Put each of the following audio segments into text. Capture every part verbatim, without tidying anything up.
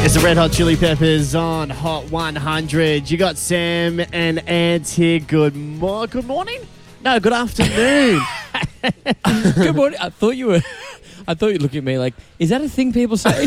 It's the Red Hot Chili Peppers on Hot one hundred. You got Sam and Ant here. Good, mo- good morning? No, good afternoon. Good morning. I thought you were... I thought you were looking at me like, is that a thing people say?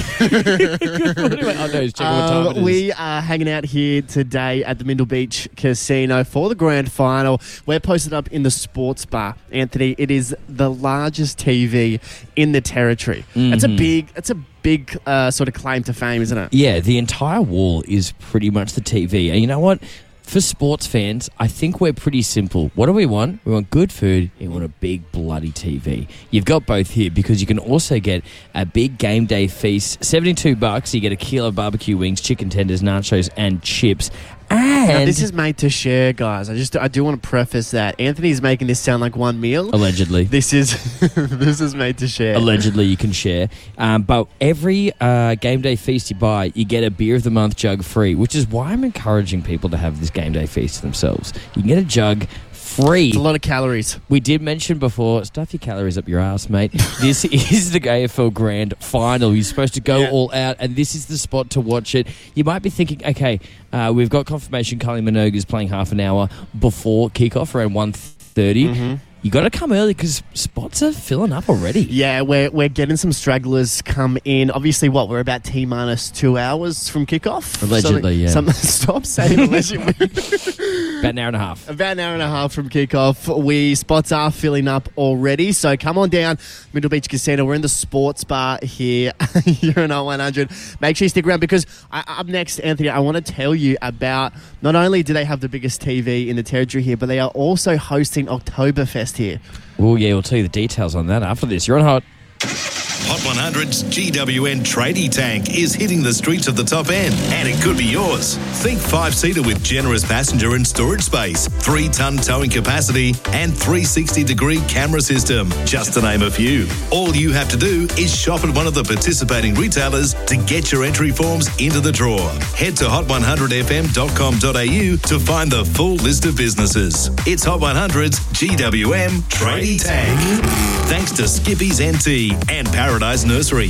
Good morning. Like, oh, no, he's checking what time Um, it is. we are hanging out here today at the Mindle Beach Casino for the grand final. We're posted up in the sports bar. Anthony, it is the largest T V in the territory. Mm-hmm. It's a big, it's a big uh, sort of claim to fame, isn't it? Yeah, the entire wall is pretty much the T V. And you know what? For sports fans, I think we're pretty simple. What do we want? We want good food and we want a big bloody T V. You've got both here because you can also get a big game day feast. seventy-two bucks, you get a kilo of barbecue wings, chicken tenders, nachos and chips. And Now, this is made to share, guys. I just I do want to preface that Anthony's making this sound like one meal. allegedly. This is this is made to share. Allegedly, you can share. Um, but every uh, game day feast you buy, you get a beer of the month jug free, which is why I'm encouraging people to have this game day feast to themselves. You can get a jug free. It's a lot of calories. We did mention before, stuff your calories up your ass, mate. This is the A F L Grand Final. You're supposed to go Yeah. all out, and this is the spot to watch it. You might be thinking, okay, uh, we've got confirmation Kylie Minogue is playing half an hour before kickoff, around one thirty. Mm-hmm. You got to come early because spots are filling up already. Yeah, we're we're getting some stragglers come in. Obviously, what we're about T minus two hours from kickoff. Allegedly, Something, yeah. Some, stop saying allegedly. About an hour and a half. About an hour and a half from kickoff. We spots are filling up already. So come on down, Mindle Beach Casino. We're in the sports bar here. You're in Hot one hundred. Make sure you stick around because I, up next, Anthony, I want to tell you about not only do they have the biggest T V in the territory here, but they are also hosting Oktoberfest here. Oh, yeah, we'll tell you the details on that after this. You're on Hot. Hot one hundred's G W N tradie tank is hitting the streets of the top end, and it could be yours. Think five-seater with generous passenger and storage space, three-ton towing capacity, and three sixty degree camera system, just to name a few. All you have to do is shop at one of the participating retailers to get your entry forms into the draw. Head to hot one hundred f m dot com dot a u to find the full list of businesses. It's Hot one hundred's G W M tradie tank. Thanks to Skippy's N T and Paradise Nursery.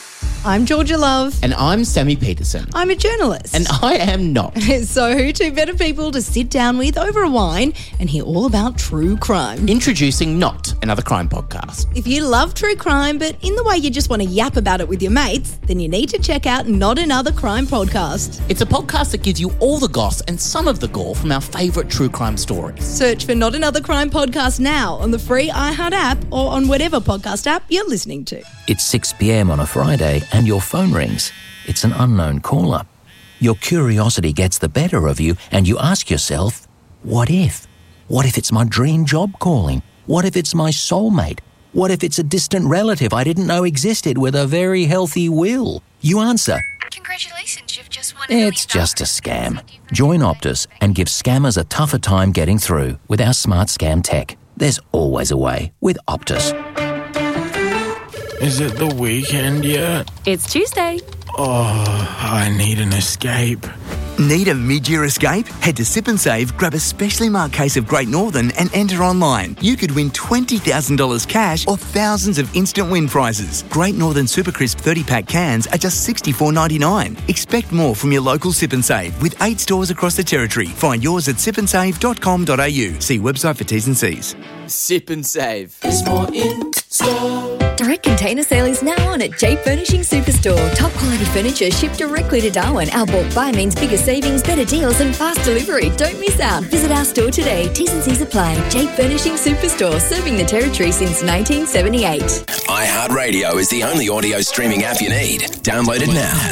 I'm Georgia Love. And I'm Sammy Peterson. I'm a journalist. And I am not. So who two better people to sit down with over a wine and hear all about true crime? Introducing Not, another crime podcast. If you love true crime, but in the way you just want to yap about it with your mates, then you need to check out Not Another Crime Podcast. It's a podcast that gives you all the goss and some of the gore from our favourite true crime stories. Search for Not Another Crime Podcast now on the free iHeart app or on whatever podcast app you're listening to. It's six p.m. on a Friday and your phone rings. It's an unknown caller. Your curiosity gets the better of you and you ask yourself, what if? What if it's my dream job calling? What if it's my soulmate? What if it's a distant relative I didn't know existed with a very healthy will? You answer, Congratulations, you've just won a million it's just a dollars. scam. Join Optus and give scammers a tougher time getting through with our smart scam tech. There's always a way with Optus. Is it the weekend yet? It's Tuesday. Oh, I need an escape. Need a mid-year escape? Head to Sip and Save, grab a specially marked case of Great Northern and enter online. You could win twenty thousand dollars cash or thousands of instant win prizes. Great Northern Super Crisp thirty-pack cans are just sixty-four ninety-nine. Expect more from your local Sip and Save with eight stores across the territory. Find yours at sip and save dot com dot a u. See website for T's and C's. Sip and Save. There's more in store. Direct container sale is now on at J Furnishing Superstore. Top quality furniture shipped directly to Darwin. Our bulk buy means bigger savings, better deals and fast delivery. Don't miss out. Visit our store today. T's and C's apply. J Furnishing Superstore, serving the territory since nineteen seventy-eight. iHeartRadio is the only audio streaming app you need. Download it now.